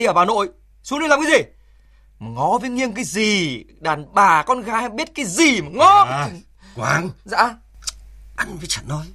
à bà nội? Xuống đây làm cái gì? Ngó với nghiêng cái gì? Đàn bà con gái biết cái gì mà ngó? Quang. Dạ. Ăn với chẳng nói.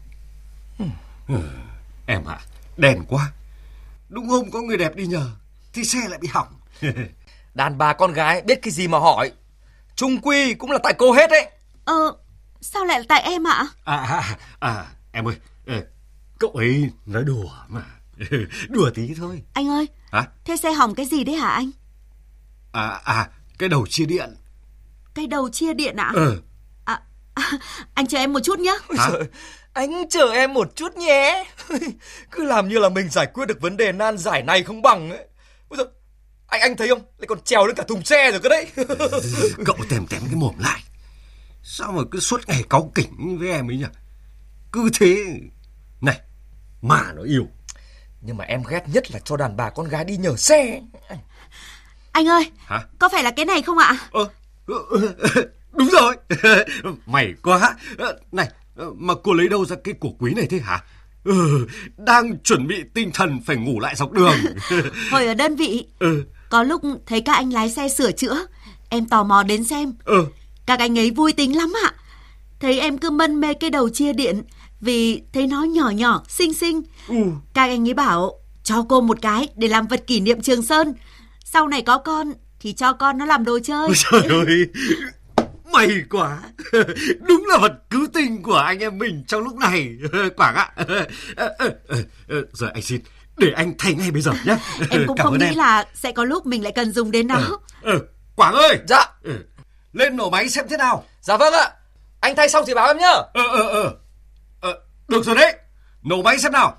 Em ạ, đèn quá. Đúng hôm có người đẹp đi nhờ thì xe lại bị hỏng. Đàn bà con gái biết cái gì mà hỏi? Chung quy cũng là tại cô hết đấy. Sao lại là tại em ạ? Em ơi, cậu ấy nói đùa mà. Đùa tí thôi. Anh ơi, thế xe hỏng cái gì đấy hả anh? Cái đầu chia điện. Cái đầu chia điện ạ? Anh chờ em một chút nhé. Anh chờ em một chút nhé. Cứ làm như là mình giải quyết được vấn đề nan giải này không bằng ấy. Bây giờ anh thấy không, lại còn trèo lên cả thùng xe rồi cơ đấy. Cậu tém cái mồm lại. Sao mà cứ suốt ngày cáu kỉnh với em ấy nhỉ? Cứ thế này mà nó yêu. Nhưng mà em ghét nhất là cho đàn bà con gái đi nhờ xe. Anh ơi, có phải là cái này không ạ? Đúng rồi. Mày quá. Này, mà cô lấy đâu ra cái của quý này thế hả? Đang chuẩn bị tinh thần phải ngủ lại dọc đường. Hồi ở đơn vị, có lúc thấy các anh lái xe sửa chữa, em tò mò đến xem. Các anh ấy vui tính lắm ạ. Thấy em cứ mân mê cái đầu chia điện vì thấy nó nhỏ nhỏ, xinh xinh. Các anh ấy bảo cho cô một cái để làm vật kỷ niệm Trường Sơn. Sau này có con thì cho con nó làm đồ chơi. Trời ơi, may quá. Đúng là vật cứu tinh của anh em mình trong lúc này, Quảng ạ. Giờ anh xin, để anh thay ngay bây giờ nhé. Em cũng không nghĩ là sẽ có lúc mình lại cần dùng đến nó. Quảng ơi. Dạ. Lên nổ máy xem thế nào. Dạ vâng ạ. Anh thay xong thì báo em nhá. Được rồi đấy. Nổ máy xem nào.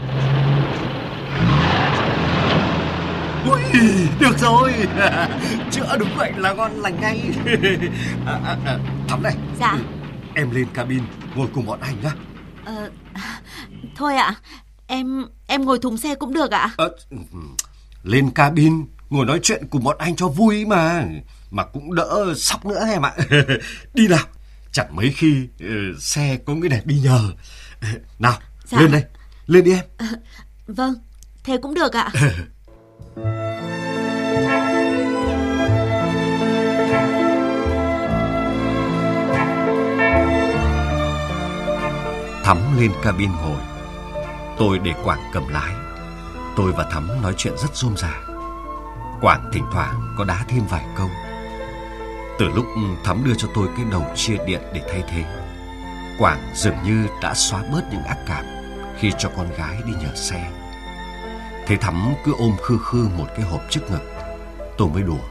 Ui, được rồi. Chữa đúng vậy là ngon lành ngay. Thắm này. Dạ. Em lên cabin ngồi cùng bọn anh nhá. Thôi ạ, em ngồi thùng xe cũng được ạ. Lên cabin ngồi nói chuyện cùng bọn anh cho vui mà cũng đỡ sốc nữa em ạ. Đi nào, chẳng mấy khi xe có người đẹp đi nhờ. Nào, dạ. Lên đây, lên đi em. Vâng, thế cũng được ạ. Thắm lên cabin ngồi, tôi để Quảng cầm lái. Tôi và Thắm nói chuyện rất rôm rả. Quảng thỉnh thoảng có đá thêm vài câu. Từ lúc Thắm đưa cho tôi cái đầu chia điện để thay thế, Quảng dường như đã xóa bớt những ác cảm khi cho con gái đi nhờ xe. Thấy Thắm cứ ôm khư khư một cái hộp trước ngực, tôi mới đùa.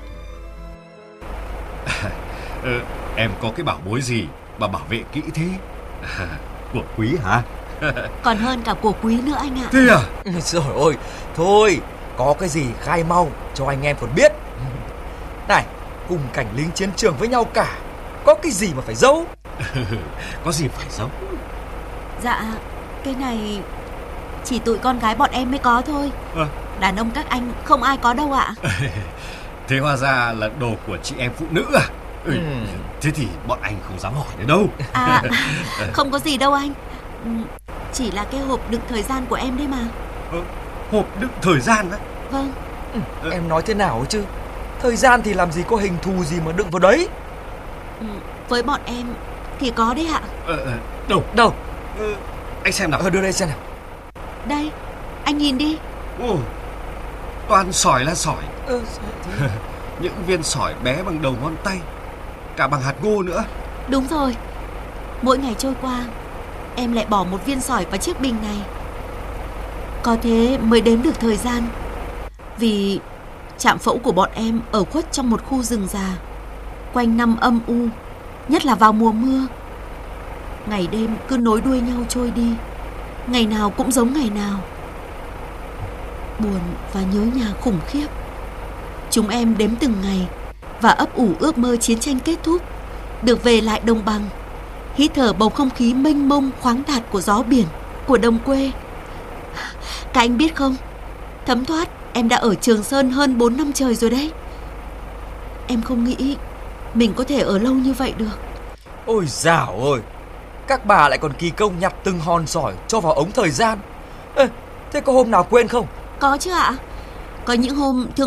Em có cái bảo bối gì mà bảo vệ kỹ thế? Của quý hả? Còn hơn cả của quý nữa anh ạ. Thế à? Trời ơi, thôi, có cái gì khai mau cho anh em còn biết. Này, cùng cảnh lính chiến trường với nhau cả, có cái gì mà phải giấu? Có gì phải giấu? Dạ, cái này chỉ tụi con gái bọn em mới có thôi. Đàn ông các anh không ai có đâu ạ. Thế hóa ra là đồ của chị em phụ nữ à? Thế thì bọn anh không dám hỏi nữa đâu. Không có gì đâu anh. Chỉ là cái hộp đựng thời gian của em đấy mà. Hộp đựng thời gian á? Vâng. Em nói thế nào chứ? Thời gian thì làm gì có hình thù gì mà đựng vào đấy. Với bọn em thì có đấy ạ. Đâu? Anh xem nào. Đưa đây xem nào. Đây, anh nhìn đi. Toàn sỏi là sỏi. Những viên sỏi bé bằng đầu ngón tay, cả bằng hạt ngô nữa. Đúng rồi. Mỗi ngày trôi qua, em lại bỏ một viên sỏi vào chiếc bình này. Có thế mới đếm được thời gian. Vì trạm phẫu của bọn em ở khuất trong một khu rừng già, quanh năm âm u, nhất là vào mùa mưa. Ngày đêm cứ nối đuôi nhau trôi đi, ngày nào cũng giống ngày nào. Buồn và nhớ nhà khủng khiếp. Chúng em đếm từng ngày và ấp ủ ước mơ chiến tranh kết thúc, được về lại đồng bằng, hít thở bầu không khí mênh mông khoáng đạt của gió biển, của đồng quê. Các anh biết không, thấm thoát em đã ở Trường Sơn hơn 4 năm trời rồi đấy. Em không nghĩ mình có thể ở lâu như vậy được. Ôi dào ơi, các bà lại còn kỳ công nhặt từng hòn sỏi cho vào ống thời gian. Thế có hôm nào quên không? Có chứ ạ. Có những hôm thương